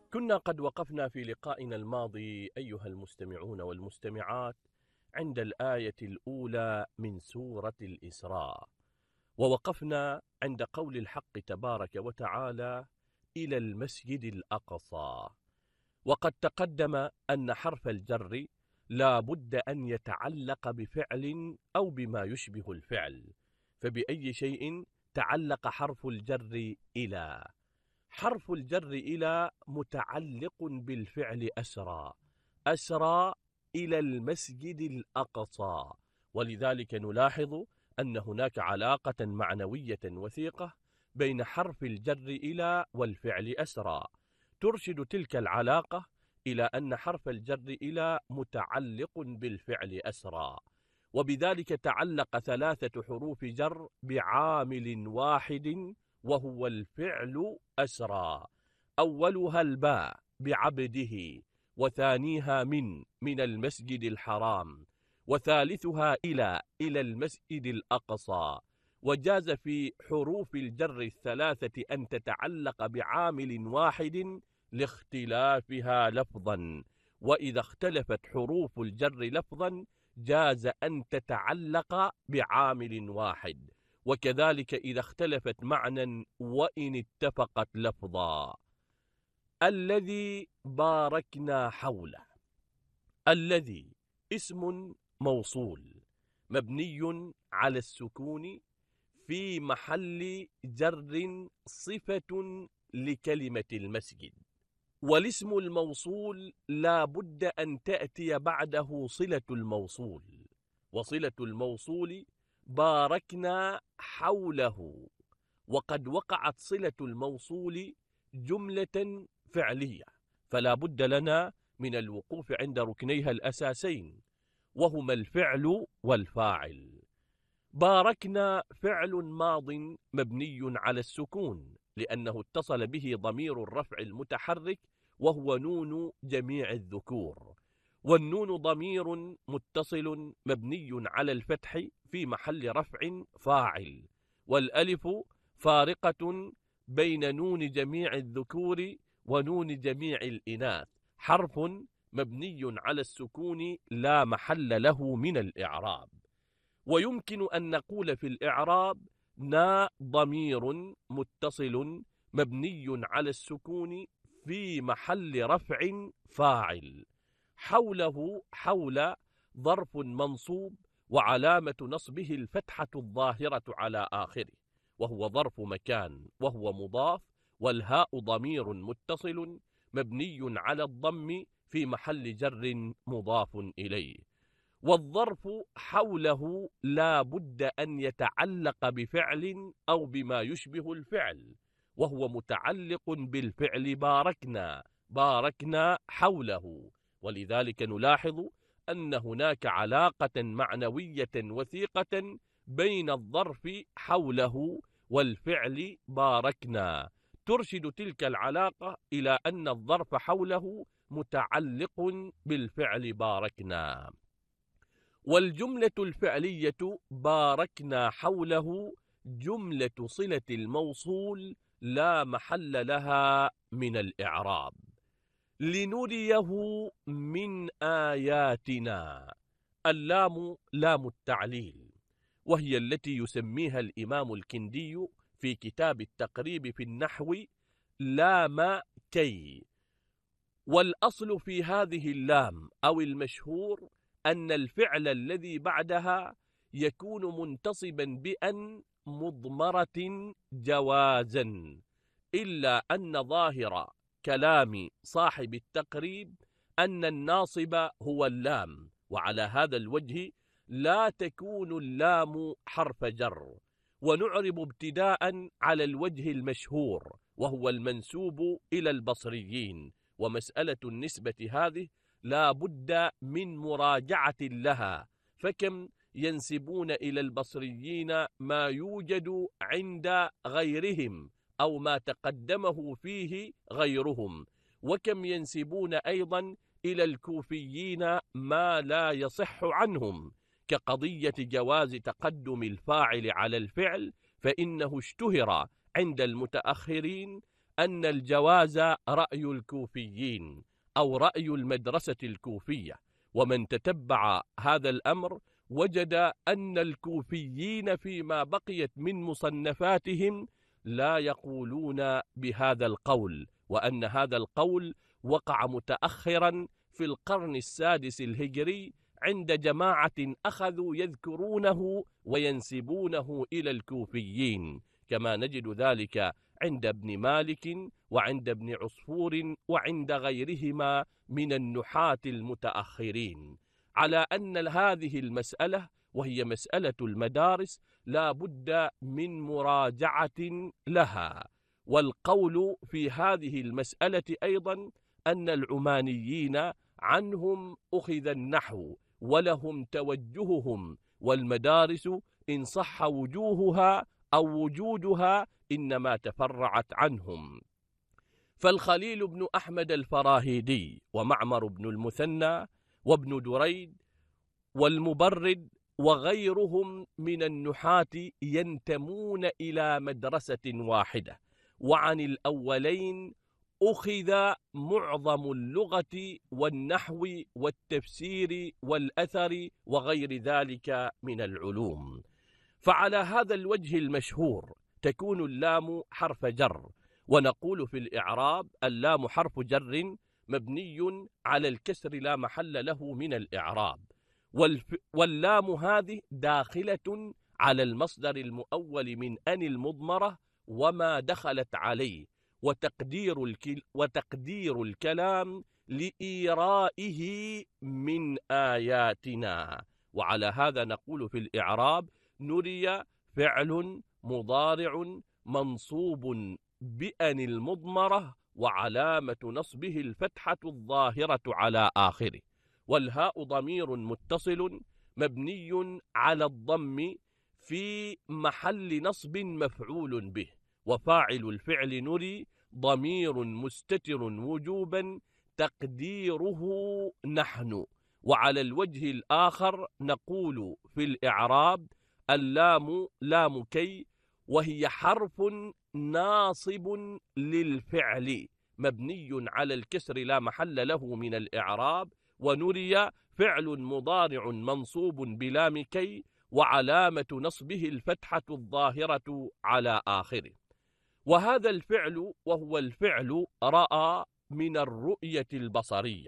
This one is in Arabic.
كنا قد وقفنا في لقائنا الماضي أيها المستمعون والمستمعات عند الآية الأولى من سورة الإسراء، ووقفنا عند قول الحق تبارك وتعالى إلى المسجد الأقصى. وقد تقدم أن حرف الجر لا بد أن يتعلق بفعل أو بما يشبه الفعل، فبأي شيء تعلق حرف الجر إلى؟ حرف الجر إلى متعلق بالفعل أسرى، أسرى إلى المسجد الأقصى، ولذلك نلاحظ أن هناك علاقة معنوية وثيقة بين حرف الجر إلى والفعل أسرى، ترشد تلك العلاقة إلى أن حرف الجر إلى متعلق بالفعل أسرى، وبذلك تعلق 3 حروف جر بعامل واحد وهو الفعل أسرى. أولها الباء بعبده، وثانيها من المسجد الحرام، وثالثها إلى المسجد الأقصى. وجاز في حروف الجر 3 أن تتعلق بعامل واحد لاختلافها لفظا، وإذا اختلفت حروف الجر لفظا جاز أن تتعلق بعامل واحد، وكذلك إذا اختلفت معنى وإن اتفقت لفظا. الذي باركنا حوله، الذي اسم موصول مبني على السكون في محل جر صفة لكلمة المسجد، والاسم الموصول لا بد أن تأتي بعده صلة الموصول، وصلة الموصول باركنا حوله، وقد وقعت صلة الموصول جملة فعلية، فلا بد لنا من الوقوف عند ركنيها الأساسين وهما الفعل والفاعل. باركنا فعل ماض مبني على السكون لأنه اتصل به ضمير الرفع المتحرك وهو نون جميع الذكور، والنون ضمير متصل مبني على الفتح في محل رفع فاعل، والألف فارقة بين نون جميع الذكور ونون جميع الإناث، حرف مبني على السكون لا محل له من الإعراب. ويمكن أن نقول في الإعراب نا ضمير متصل مبني على السكون في محل رفع فاعل، حوله حول ظرف منصوب وعلامة نصبه الفتحة الظاهرة على آخره وهو ظرف مكان وهو مضاف، والهاء ضمير متصل مبني على الضم في محل جر مضاف إليه. والظرف حوله لا بد أن يتعلق بفعل أو بما يشبه الفعل، وهو متعلق بالفعل باركنا، باركنا حوله، ولذلك نلاحظ أن هناك علاقة معنوية وثيقة بين الظرف حوله والفعل باركنا، ترشد تلك العلاقة إلى أن الظرف حوله متعلق بالفعل باركنا. والجملة الفعلية باركنا حوله جملة صلة الموصول لا محل لها من الإعراب. لنريه من آياتنا، اللام لام التعليل، وهي التي يسميها الإمام الكندي في كتاب التقريب في النحو لام كي، والأصل في هذه اللام أو المشهور أن الفعل الذي بعدها يكون منتصبا بأن مضمرة جوازا، إلا أن ظاهر كلام صاحب التقريب أن الناصب هو اللام، وعلى هذا الوجه لا تكون اللام حرف جر، ونعرب ابتداء على الوجه المشهور وهو المنسوب إلى البصريين، ومسألة النسبة هذه لا بد من مراجعة لها، فكم ينسبون إلى البصريين ما يوجد عند غيرهم أو ما تقدمه فيه غيرهم، وكم ينسبون أيضا إلى الكوفيين ما لا يصح عنهم، كقضية جواز تقدم الفاعل على الفعل، فإنه اشتهر عند المتأخرين أن الجواز رأي الكوفيين أو رأي المدرسة الكوفية، ومن تتبع هذا الأمر وجد أن الكوفيين فيما بقيت من مصنفاتهم لا يقولون بهذا القول، وأن هذا القول وقع متأخرا في القرن السادس الهجري عند جماعة أخذوا يذكرونه وينسبونه إلى الكوفيين، كما نجد ذلك عند ابن مالك وعند ابن عصفور وعند غيرهما من النحاة المتأخرين، على أن هذه المسألة وهي مسألة المدارس لا بد من مراجعة لها. والقول في هذه المسألة أيضا أن العمانيين عنهم أخذ النحو ولهم توجههم، والمدارس إن صح وجوهها أو وجودها إنما تفرعت عنهم. فالخليل بن أحمد الفراهيدي ومعمر بن المثنى وابن دريد والمبرد وغيرهم من النحاة ينتمون إلى مدرسة واحدة، وعن الأولين أخذ معظم اللغة والنحو والتفسير والأثر وغير ذلك من العلوم. فعلى هذا الوجه المشهور تكون اللام حرف جر، ونقول في الإعراب اللام حرف جر مبني على الكسر لا محل له من الإعراب، واللام هذه داخلة على المصدر المؤول من أن المضمرة وما دخلت عليه، وتقدير الكلام لإيرائه من آياتنا. وعلى هذا نقول في الإعراب نري فعل مضارع منصوب بأن المضمرة وعلامة نصبه الفتحة الظاهرة على آخره، والهاء ضمير متصل مبني على الضم في محل نصب مفعول به، وفاعل الفعل نري ضمير مستتر وجوبا تقديره نحن. وعلى الوجه الآخر نقول في الإعراب اللام لام كي، وهي حرف ناصب للفعل مبني على الكسر لا محل له من الإعراب، ونري فعل مضارع منصوب بلام كي وعلامة نصبه الفتحة الظاهرة على آخره. وهذا الفعل وهو الفعل رأى من الرؤية البصرية،